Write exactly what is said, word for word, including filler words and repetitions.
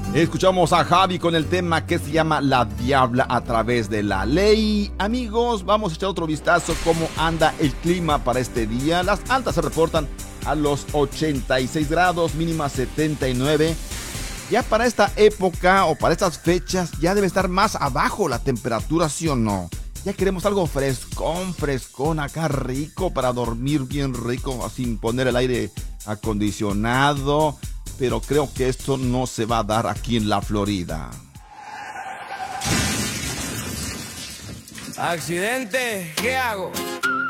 Escuchamos a Javi con el tema que se llama La Diabla a través de la ley. Amigos, vamos a echar otro vistazo cómo anda el clima para este día. Las altas se reportan a los ochenta y seis grados, mínima setenta y nueve. Ya para esta época o para estas fechas ya debe estar más abajo la temperatura, ¿sí o no? Ya queremos algo frescón, frescón, acá rico para dormir bien rico sin poner el aire acondicionado. Pero creo que esto no se va a dar aquí en la Florida. Accidente, ¿qué hago?